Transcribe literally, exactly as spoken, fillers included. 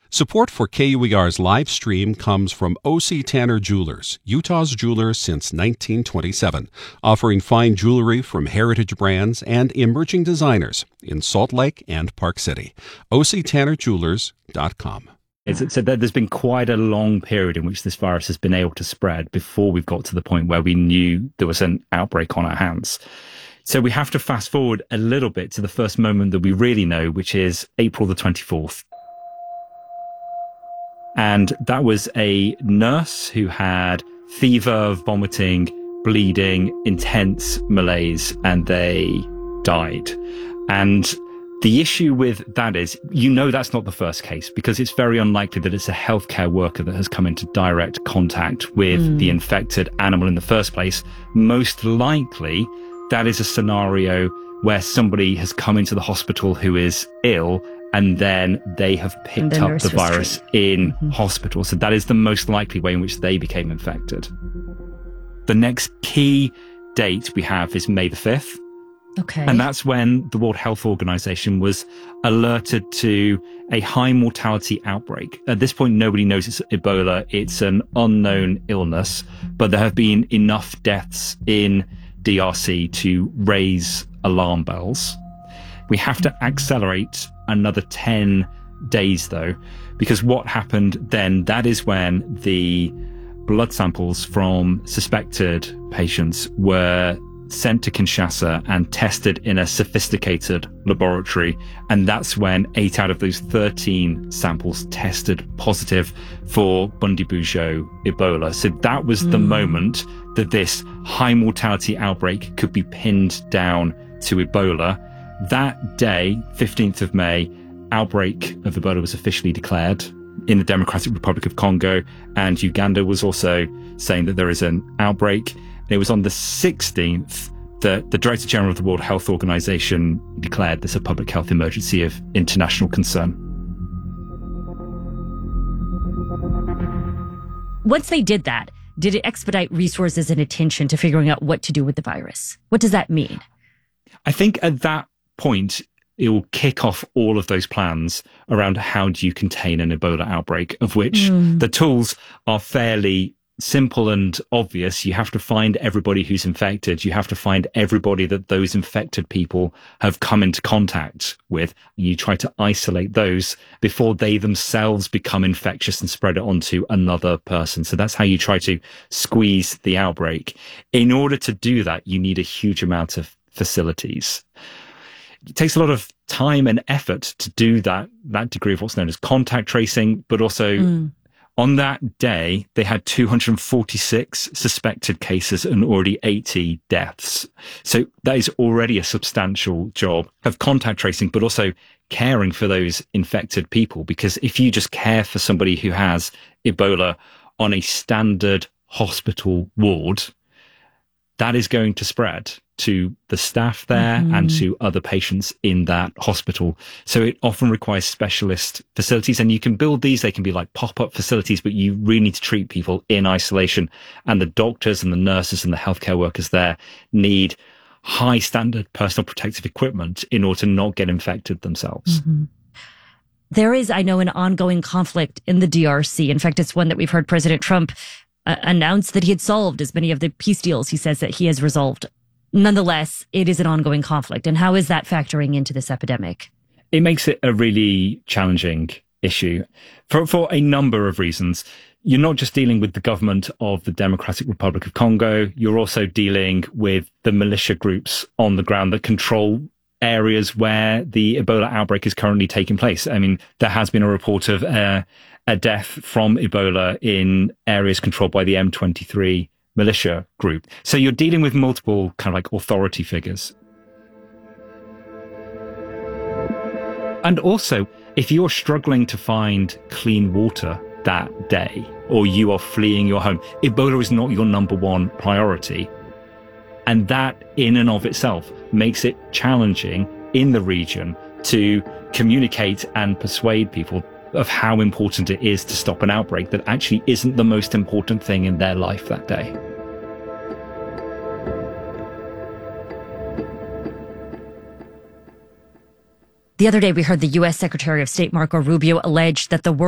Support for K U E R's live stream comes from O C. Tanner Jewelers, Utah's jeweler since nineteen twenty-seven, offering fine jewelry from heritage brands and emerging designers in Salt Lake and Park City. O C Tanner Jewelers dot com. So there's been quite a long period in which this virus has been able to spread before we've got to the point where we knew there was an outbreak on our hands. So we have to fast forward a little bit to the first moment that we really know, which is April the twenty-fourth. And that was a nurse who had fever, vomiting, bleeding, intense malaise, and they died. And the issue with that is, you know, that's not the first case, because it's very unlikely that it's a healthcare worker that has come into direct contact with mm. the infected animal in the first place. Most likely, that is a scenario where somebody has come into the hospital who is ill, and then they have picked the up the virus in mm-hmm. hospital. So that is the most likely way in which they became infected. The next key date we have is May the fifth. Okay. And that's when the World Health Organization was alerted to a high mortality outbreak. At this point, nobody knows it's Ebola. It's an unknown illness, but there have been enough deaths in D R C to raise alarm bells. We have to accelerate another ten days, though, because what happened then, that is when the blood samples from suspected patients were sent to Kinshasa and tested in a sophisticated laboratory. And that's when eight out of those thirteen samples tested positive for Bundibugyo Ebola. So that was mm. the moment that this high mortality outbreak could be pinned down to Ebola. That day, fifteenth of May, outbreak of Ebola was officially declared in the Democratic Republic of Congo, and Uganda was also saying that there is an outbreak. It was on the sixteenth that the Director General of the World Health Organization declared this a public health emergency of international concern. Once they did that, did it expedite resources and attention to figuring out what to do with the virus? What does that mean? I think at that point, it will kick off all of those plans around how do you contain an Ebola outbreak, of which mm. the tools are fairly simple and obvious. You have to find everybody who's infected. You have to find everybody that those infected people have come into contact with. You try to isolate those before they themselves become infectious and spread it onto another person. So that's how you try to squeeze the outbreak. In order to do that, you need a huge amount of facilities. It takes a lot of time and effort to do that, that degree of what's known as contact tracing, but also mm. on that day, they had two hundred forty-six suspected cases and already eighty deaths. So that is already a substantial job of contact tracing, but also caring for those infected people. Because if you just care for somebody who has Ebola on a standard hospital ward, that is going to spread to the staff there mm-hmm. and to other patients in that hospital. So it often requires specialist facilities, and you can build these. They can be like pop-up facilities, but you really need to treat people in isolation. And the doctors and the nurses and the healthcare workers there need high standard personal protective equipment in order to not get infected themselves. Mm-hmm. There is, I know, an ongoing conflict in the D R C. In fact, it's one that we've heard President Trump uh, announce that he had solved, as many of the peace deals he says that he has resolved. Nonetheless, it is an ongoing conflict. And how is that factoring into this epidemic? It makes it a really challenging issue for, for a number of reasons. You're not just dealing with the government of the Democratic Republic of Congo. You're also dealing with the militia groups on the ground that control areas where the Ebola outbreak is currently taking place. I mean, there has been a report of uh, a death from Ebola in areas controlled by the M twenty-three militia group. So you're dealing with multiple kind of like authority figures. And also, if you're struggling to find clean water that day, or you are fleeing your home, Ebola is not your number one priority. And that in and of itself makes it challenging in the region to communicate and persuade people of how important it is to stop an outbreak that actually isn't the most important thing in their life that day. The other day, we heard the U S Secretary of State Marco Rubio allege that the